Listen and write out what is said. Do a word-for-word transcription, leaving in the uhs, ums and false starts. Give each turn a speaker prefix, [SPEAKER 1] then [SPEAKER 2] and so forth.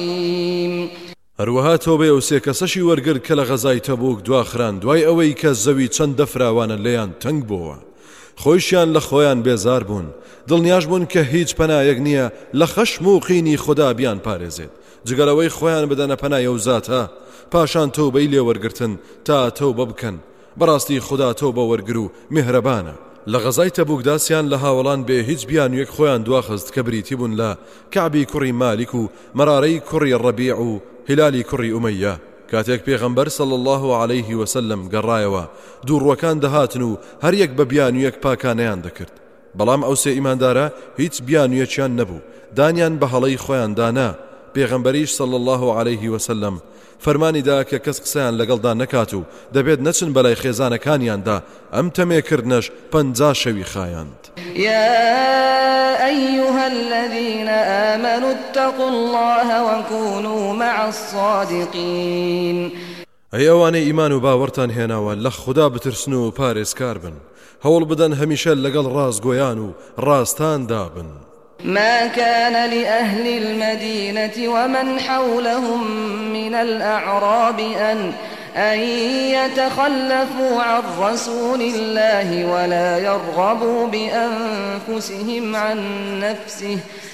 [SPEAKER 1] هەروەها تۆ بێ و سێ کەسەشی وەرگرت کە لە غەزای تەبوک دواخران دوای ئەوەی کە زەوی چەند دەفراوانە لێیان تەنگ بووە. خۆیشیان لە خۆیان بێزار بوون، دڵنیاش بوون کە هیچ پەنایەک نییە لە خەشم و قینی خوددا بیان پارێزێت جگەلەوەی خۆیان بدەنە پەنای ئەو زاتە، پاشان تۆبەی لێوەرگرتن تا تۆبە بکەن. بەڕاستی خوددا تۆبە وەرگر و میهرەبانە. لە غەزای تەبوکداسیان لە هاوڵان بێ هیچ بیانویەک خۆیان دواخست کە بریتی بوون لە کەعبی کوڕی مالیک و مەرارەی کوڕی ڕەبیع و هیلالی کوڕی ئومەیە. کاتێک پێغەمبەر صلی الله عليه وسلم گەڕایەوە دووڕوەکان دەهاتن و هەر یەک بە بیانویەک پاکانەیان دەکرد، بەڵام ئەو سێ ئیماندارە هیچ بیانویەکیان نەبوو، دانیان بە هەڵەی خۆیان دانا. پێغەمبەریش صلی الله عليه وسلم فەرمانی دا کە کەس قسەیان لەگەڵدا نەکات و دەبێت نەچن بەلای خێزانەکانیاندا، ئەم تەمێکردنەش پەنجا شەوی خایاند.
[SPEAKER 2] يا أيها الذين آمنوا اتقوا الله وكونوا مع الصادقين.
[SPEAKER 1] ئەی ئەوانەی ئیمان و باوەڕتان هێناوە لە خوددا بترسن و پارێزکار بن، هەوڵ بدەن هەمیشە لەگەڵ ڕاستگۆیان و ڕاستاندا بن.
[SPEAKER 2] ما كان لأهل المدينة ومن حولهم من الأعراب أن أن يتخلفوا عن رسول الله ولا يرغبوا بأنفسهم عن نفسه